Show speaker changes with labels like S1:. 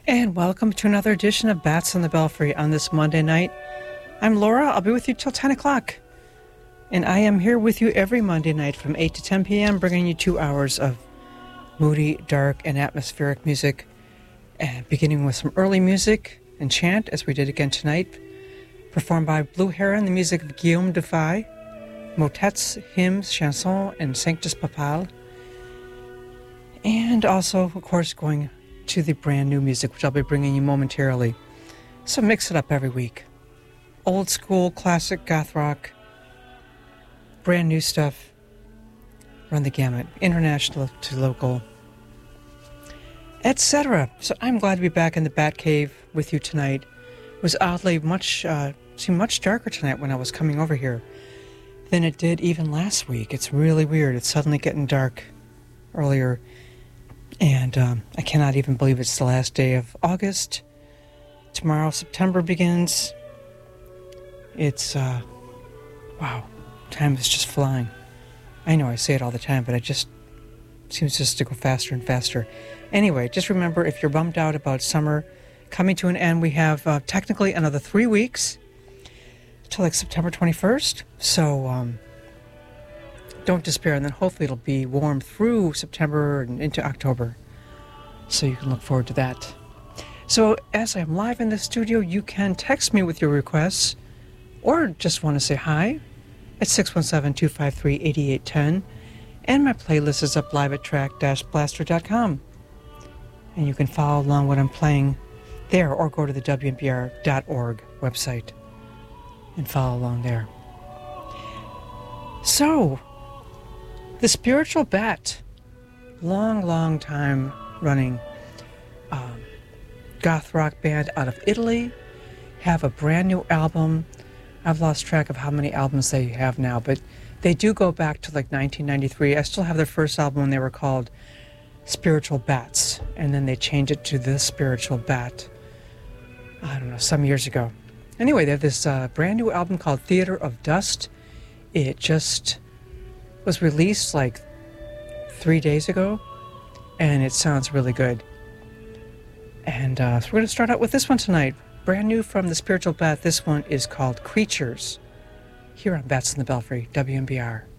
S1: And welcome to another edition of Bats on the Belfry on this Monday night. I'm Laura. I'll be with you till 10 o'clock. And I am here with you every Monday night from 8 to 10 p.m., bringing you 2 hours of moody, dark, and atmospheric music, and beginning with some early music and chant, as we did again tonight, performed by Blue Heron, the music of Guillaume Dufay, motets, hymns, chansons, and Sanctus Papal. And also, of course, going to the brand new music, which I'll be bringing you momentarily. So mix it up every week. Old school, classic, goth rock, brand new stuff, run the gamut, international to local, etc. So I'm glad to be back in the Bat Cave with you tonight. It was oddly seemed much darker tonight when I was coming over here than it did even last week. It's really weird. It's suddenly getting dark earlier. And I cannot even believe it's the last day of August. Tomorrow, September begins. It's, wow, time is just flying. I know I say it all the time, but it just seems just to go faster and faster. Anyway, just remember, if you're bummed out about summer coming to an end, we have technically another 3 weeks till like September 21st. So, don't despair, and then hopefully it'll be warm through September and into October, so you can look forward to that. So as I'm live in the studio, you can text me with your requests or just want to say hi at 617-253-8810, and my playlist is up live at track-blaster.com, and you can follow along what I'm playing there, or go to the WNBR.org website and follow along there. So, the Spiritual Bat, long time running goth rock band out of Italy, have a brand new album. I've lost track of how many albums they have now, but they do go back to like 1993. I still have their first album when they were called Spiritual Bats, and then they changed it to The Spiritual Bat, I don't know, some years ago. Anyway, they have this brand new album called Theater of Dust. It just was released like 3 days ago, and it sounds really good. And so we're going to start out with this one tonight. Brand new from the Spiritual Bat. This one is called Creatures, here on Bats in the Belfry, WNBR.